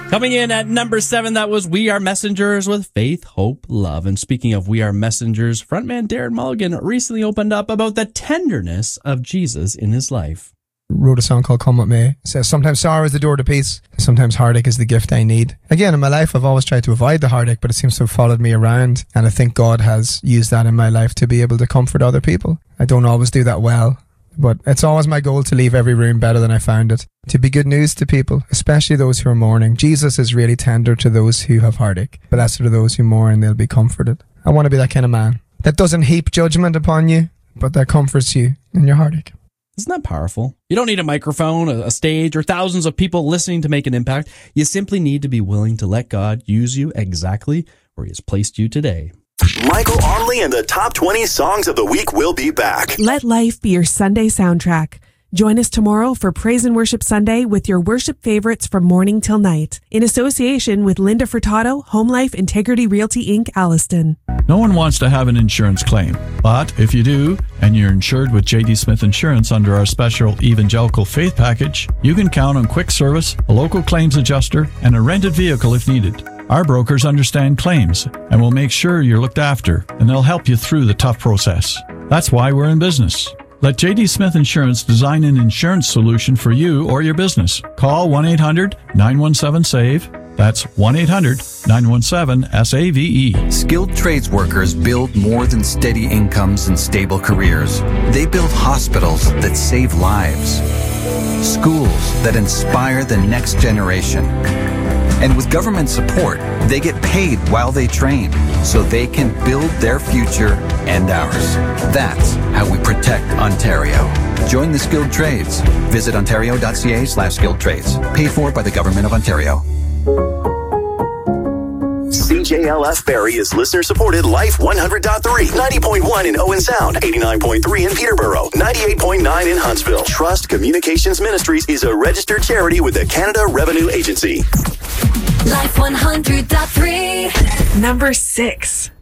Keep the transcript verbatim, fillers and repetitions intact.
Coming in at number seven, that was We Are Messengers with Faith, Hope, Love. And speaking of We Are Messengers, frontman Darren Mulligan recently opened up about the tenderness of Jesus in his life. Wrote a song called Come With Me. It says, sometimes sorrow is the door to peace, sometimes heartache is the gift I need. Again, in my life, I've always tried to avoid the heartache, but it seems to have followed me around. And I think God has used that in my life to be able to comfort other people. I don't always do that well, but it's always my goal to leave every room better than I found it. To be good news to people, especially those who are mourning. Jesus is really tender to those who have heartache. Blessed are those who mourn, they'll be comforted. I want to be that kind of man that doesn't heap judgment upon you, but that comforts you in your heartache. Isn't that powerful? You don't need a microphone, a stage, or thousands of people listening to make an impact. You simply need to be willing to let God use you exactly where He has placed you today. Michael Onley and the top twenty songs of the week will be back. Let life be your Sunday soundtrack. Join us tomorrow for Praise and Worship Sunday with your worship favorites from morning till night. In association with Linda Furtado, Home Life Integrity Realty Incorporated, Alliston. No one wants to have an insurance claim, but if you do, and you're insured with J D Smith Insurance under our special Evangelical Faith Package, you can count on quick service, a local claims adjuster, and a rented vehicle if needed. Our brokers understand claims and will make sure you're looked after, and they'll help you through the tough process. That's why we're in business. Let J D Smith Insurance design an insurance solution for you or your business. Call one eight hundred nine one seven save. That's one eight hundred nine one seven S A V E. Skilled trades workers build more than steady incomes and stable careers. They build hospitals that save lives, schools that inspire the next generation. And with government support, they get paid while they train so they can build their future and ours. That's how we protect Ontario. Join the skilled trades. Visit ontario.ca slash skilled trades. Paid for by the Government of Ontario. C J L F Barrie is listener-supported Life one hundred point three, ninety point one in Owen Sound, eighty-nine point three in Peterborough, ninety-eight point nine in Huntsville. Trust Communications Ministries is a registered charity with the Canada Revenue Agency. Life one hundred point three. Number six.